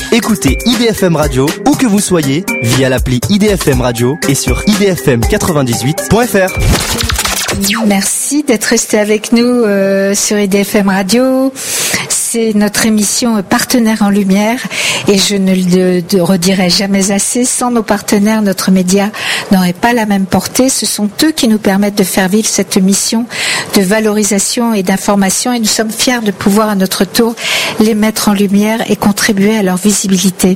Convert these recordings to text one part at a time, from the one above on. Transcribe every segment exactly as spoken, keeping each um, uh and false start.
Écoutez I D F M Radio où que vous soyez via l'appli I D F M Radio et sur i d f m quatre-vingt-dix-huit point f r. Merci d'être resté avec nous euh, sur I D F M Radio. C'est notre émission Partenaires en Lumière et je ne le de redirai jamais assez. Sans nos partenaires, notre média n'aurait pas la même portée. Ce sont eux qui nous permettent de faire vivre cette mission de valorisation et d'information et nous sommes fiers de pouvoir à notre tour les mettre en lumière et contribuer à leur visibilité.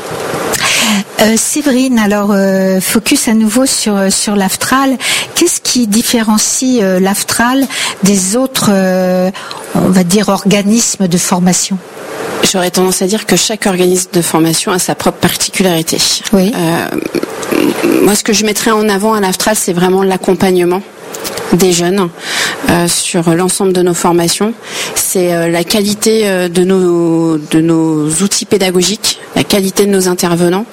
Euh, Séverine, alors euh, focus à nouveau sur sur l'Aftral. Qu'est-ce qui différencie euh, l'Aftral des autres, euh, on va dire, organismes de formation? J'aurais tendance à dire que chaque organisme de formation a sa propre particularité. Oui. Euh, moi, ce que je mettrais en avant à l'Aftral, c'est vraiment l'accompagnement des jeunes euh, sur l'ensemble de nos formations. C'est euh, la qualité euh, de nos de nos outils pédagogiques, la qualité de nos intervenants.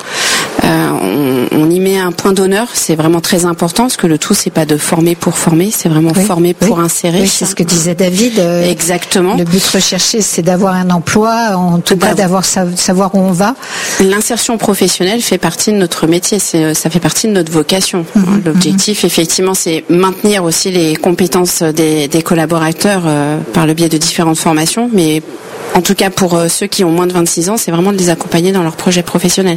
Euh, on, on y met un point d'honneur, c'est vraiment très important parce que le tout c'est pas de former pour former, c'est vraiment oui, former pour oui, insérer. Oui, c'est ce que disait David. Euh, Exactement. Le but recherché c'est d'avoir un emploi, en tout cas d'avoir savoir où on va. L'insertion professionnelle fait partie de notre métier, c'est, ça fait partie de notre vocation. Mmh, L'objectif mmh. effectivement c'est maintenir aussi les compétences des, des collaborateurs euh, par le biais de différentes formations, mais en tout cas pour euh, ceux qui ont moins de vingt-six ans, c'est vraiment de les accompagner dans leur projet professionnel.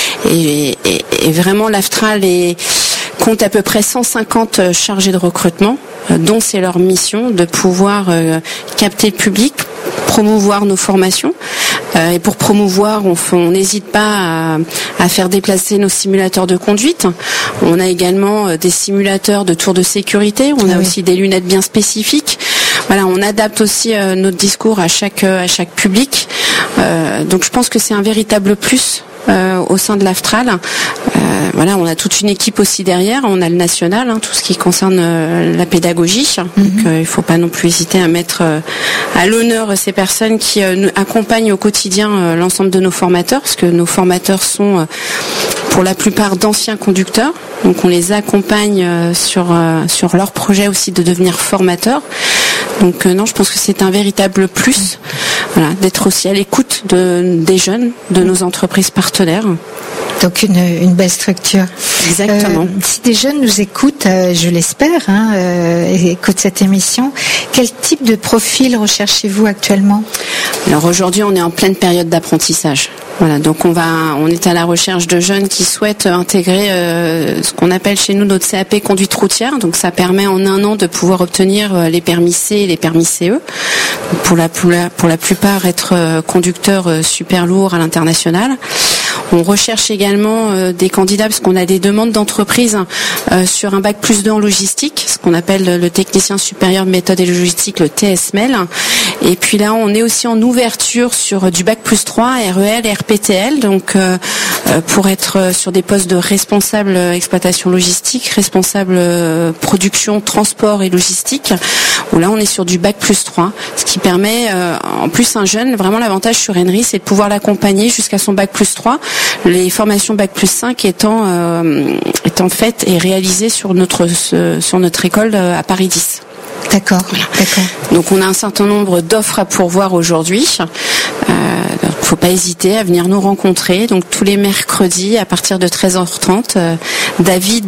Et, et, et vraiment l'Aftral est, compte à peu près cent cinquante chargés de recrutement, euh, dont c'est leur mission de pouvoir euh, capter le public, promouvoir nos formations. Euh, et pour promouvoir, on n'hésite pas à, à faire déplacer nos simulateurs de conduite. On a également euh, des simulateurs de tours de sécurité. On a ah oui. aussi des lunettes bien spécifiques. Voilà, on adapte aussi euh, notre discours à chaque euh, à chaque public. Euh, donc je pense que c'est un véritable plus. Euh, au sein de l'Aftral, euh, voilà, on a toute une équipe aussi derrière. On a le national, hein, tout ce qui concerne euh, la pédagogie. Mm-hmm. Donc, euh, il ne faut pas non plus hésiter à mettre euh, à l'honneur ces personnes qui euh, nous accompagnent au quotidien euh, l'ensemble de nos formateurs, parce que nos formateurs sont euh, pour la plupart d'anciens conducteurs. Donc, on les accompagne euh, sur euh, sur leur projet aussi de devenir formateurs. Donc euh, non, je pense que c'est un véritable plus, voilà, d'être aussi à l'écoute de, des jeunes, de nos entreprises partenaires. Donc une, une belle structure. Exactement. Euh, si des jeunes nous écoutent, euh, je l'espère, hein, euh, et écoutent cette émission, quel type de profil recherchez-vous actuellement ? Alors aujourd'hui, on est en pleine période d'apprentissage. Voilà, donc on va, on est à la recherche de jeunes qui souhaitent intégrer euh, ce qu'on appelle chez nous notre C A P conduite routière. Donc ça permet en un an de pouvoir obtenir euh, les permis C et les permis C E. Pour la, pour la, pour la plupart, être euh, conducteur euh, super lourd à l'international. On recherche également euh, des candidats parce qu'on a des demandes d'entreprises euh, sur un bac plus deux en logistique, ce qu'on appelle le technicien supérieur de méthode et logistique, le T S M E L. Et puis là, on est aussi en ouverture sur du bac plus trois, R E L et R P T L, donc euh, pour être sur des postes de responsable exploitation logistique, responsable euh, production, transport et logistique, où là on est sur du bac plus trois, ce qui permet, euh, en plus un jeune, vraiment l'avantage sur Enri, c'est de pouvoir l'accompagner jusqu'à son bac plus trois, les formations bac plus cinq étant, euh, étant faites et réalisées sur notre, sur notre école à Paris dix. D'accord, voilà. D'accord. Donc on a un certain nombre d'offres à pourvoir aujourd'hui. Euh, donc faut pas hésiter à venir nous rencontrer. Donc tous les mercredis à partir de treize heures trente, euh, David